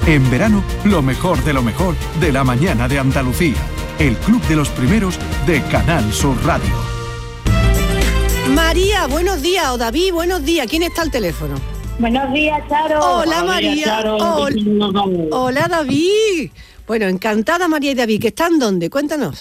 En verano, lo mejor de la mañana de Andalucía. El Club de los Primeros de Canal Sur Radio. María, buenos días. O David, buenos días. ¿Quién está al teléfono? Buenos días, Charo. Hola, María. Hola, David. Bueno, encantada María y David. ¿Que están dónde? Cuéntanos.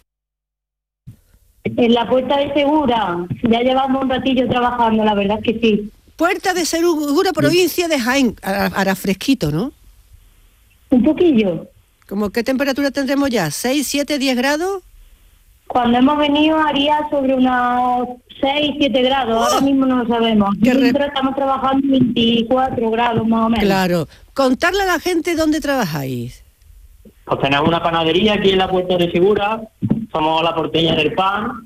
En la Puerta de Segura. Ya llevamos un ratillo trabajando, la verdad es que sí. Puerta de Segura, provincia de Jaén. Hará fresquito, ¿no? Un poquillo. ¿Cómo qué temperatura tendremos ya? ¿6, 7, 10 grados? Cuando hemos venido haría sobre unos 6, 7 grados. Ahora mismo no lo sabemos. Nosotros estamos trabajando 24 grados más o menos. Claro. Contarle a la gente dónde trabajáis. Pues tenemos una panadería aquí en la Puerta de Segura. Somos la porteña del pan.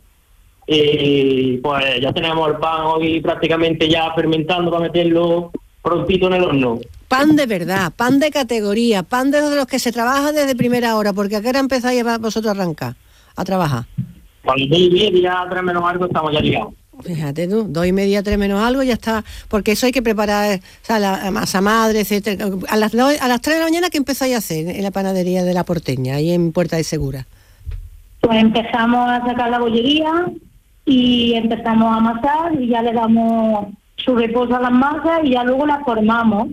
Y pues ya tenemos el pan hoy prácticamente ya fermentando para meterlo prontito en el horno. Pan de verdad, pan de categoría, pan de los que se trabaja desde primera hora, porque ¿a qué hora empezáis vosotros a arrancar, a trabajar? Cuando 2:30, 3 menos algo, estamos ya ligados. Fíjate tú, 2:30, 3 menos algo, ya está, porque eso hay que preparar, o sea, la masa madre, etcétera. A las 3 de la mañana, ¿qué empezáis a hacer en la panadería de la Porteña, ahí en Puerta de Segura? Pues empezamos a sacar la bollería y empezamos a amasar y ya le damos su reposo a las masas y ya luego las formamos.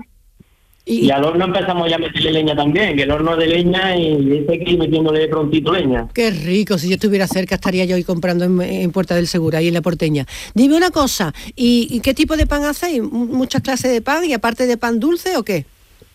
Y al horno empezamos ya a meterle leña también, que el horno de leña y ese que ir metiéndole prontito leña. Qué rico, si yo estuviera cerca estaría yo hoy comprando en Puerta del Segura, ahí en la Porteña. Dime una cosa, ¿y qué tipo de pan hacéis? ¿Muchas clases de pan y aparte de pan dulce o qué?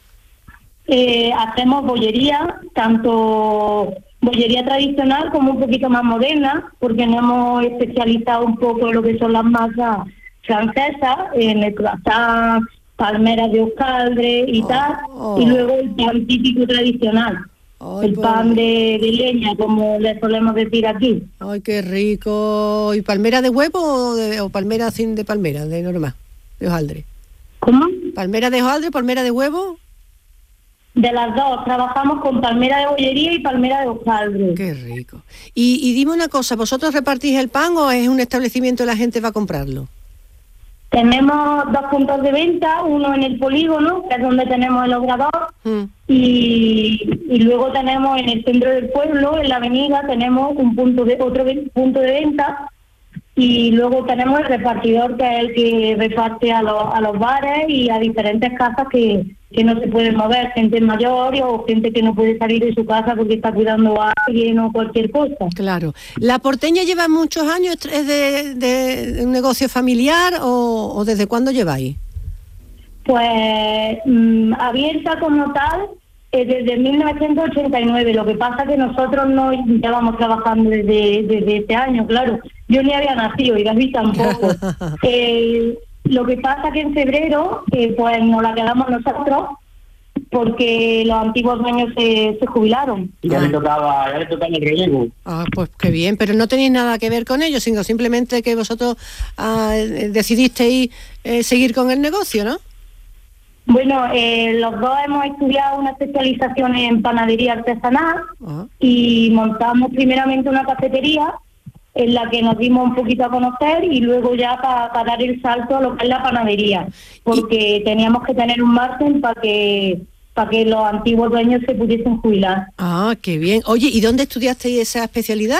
Hacemos bollería, tanto bollería tradicional como un poquito más moderna, porque nos hemos especializado un poco en lo que son las masas francesas, en el croissant, palmeras de hojaldre y tal, y luego el pan típico tradicional, el pan de leña, como le solemos decir aquí. ¡Ay, qué rico! ¿Y palmera de huevo o palmera sin de palmera, de normal, de hojaldre? ¿Cómo? ¿Palmera de hojaldre, palmera de huevo? De las dos, trabajamos con palmera de bollería y palmera de hojaldre. ¡Qué rico! Y dime una cosa, ¿vosotros repartís el pan o es un establecimiento y la gente va a comprarlo? Tenemos 2 puntos de venta, uno en el polígono, que es donde tenemos el obrador, y luego tenemos en el centro del pueblo, en la avenida, tenemos otro punto de venta, y luego tenemos el repartidor, que es el que reparte a los bares y a diferentes casas que no se pueden mover, gente mayor o gente que no puede salir de su casa porque está cuidando a alguien o cualquier cosa. Claro. ¿La Porteña lleva muchos años? ¿Es de un negocio familiar o desde cuándo lleváis? Pues abierta como tal desde 1989. Lo que pasa que nosotros no llevamos trabajando desde este año, claro. Yo ni había nacido y David tampoco. Lo que pasa que en febrero pues nos la quedamos nosotros porque los antiguos dueños se jubilaron. Y ya le tocaba el relevo. Ah, pues qué bien, pero no tenéis nada que ver con ellos, sino simplemente que vosotros decidisteis seguir con el negocio, ¿no? Bueno, los dos hemos estudiado una especialización en panadería artesanal y montamos primeramente una cafetería en la que nos dimos un poquito a conocer y luego ya para dar el salto a lo que es la panadería, porque teníamos que tener un margen para que los antiguos dueños se pudiesen jubilar. Ah, qué bien. Oye, ¿y dónde estudiasteis esa especialidad?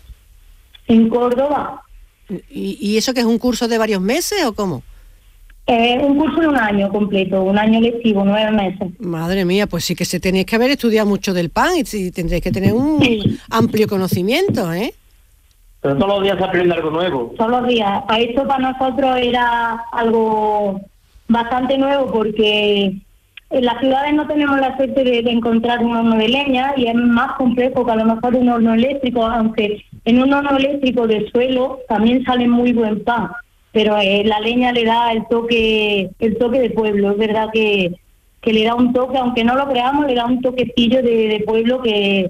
En Córdoba. ¿Y eso que es un curso de varios meses o cómo? Un curso de un año completo, un año lectivo, 9 meses. Madre mía, pues sí que se tenéis que haber estudiado mucho del pan y tendréis que tener un amplio conocimiento, ¿eh? Pero todos los días se aprende algo nuevo. Todos los días. Esto para nosotros era algo bastante nuevo porque en las ciudades no tenemos la suerte de encontrar un horno de leña y es más complejo que a lo mejor un horno eléctrico, aunque en un horno eléctrico de suelo también sale muy buen pan, pero la leña le da el toque de pueblo. Es verdad que le da un toque, aunque no lo creamos, le da un toquecillo de pueblo que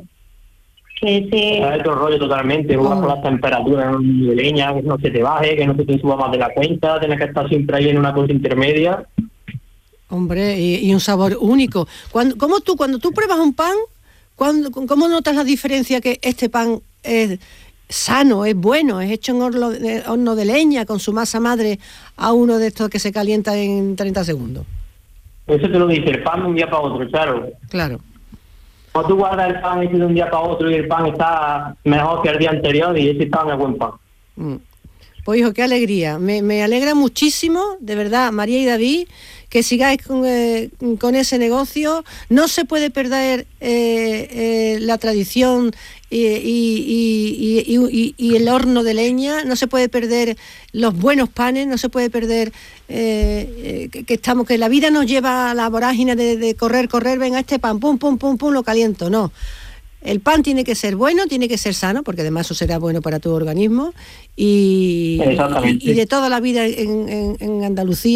es otro rollo totalmente, por las temperaturas de leña, que no se te baje, que no se te suba más de la cuenta, tienes que estar siempre ahí en una cosa intermedia. Hombre, y un sabor único. Cuando tú pruebas un pan, ¿cómo notas la diferencia que este pan es sano, es bueno, es hecho en horno de leña, con su masa madre, a uno de estos que se calienta en 30 segundos? Eso te lo dice el pan de un día para otro, claro. Claro. Cuando tú guardas el pan ese de un día para otro y el pan está mejor que el día anterior y ese pan es buen pan. Pues hijo, qué alegría. Me alegra muchísimo, de verdad, María y David, que sigáis con ese negocio. No se puede perder la tradición y el horno de leña, no se puede perder los buenos panes, no se puede perder que la vida nos lleva a la vorágine de correr, venga este pan, pum, lo caliento, no. El pan tiene que ser bueno, tiene que ser sano, porque además eso será bueno para tu organismo, y de toda la vida en Andalucía.